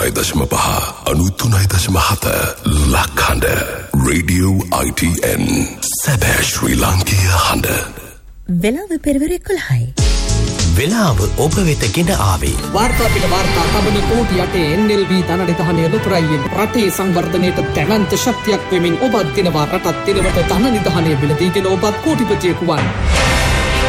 93.5 93.7 ලක්හඬ Radio ITN සැබෑ ශ්‍රී ලාංකීය හඬ. වෙලාව පෙරවරු 11යි. වෙලාව ඔබ වෙත ගෙන ආවේ වාර්තා පිට වාර්තා තබන කෝටි 8 NLB ධනනිධානයේ ලොතරයියෙන් රටේ සංවර්ධනයට දැවැන්ත ශක්තියක් වෙමින් ඔබත් දිනවා රටත් දිනවට ධනනිධානයේ බිලදීගෙන ඔබත් කෝටිපතියෙකු වන්න.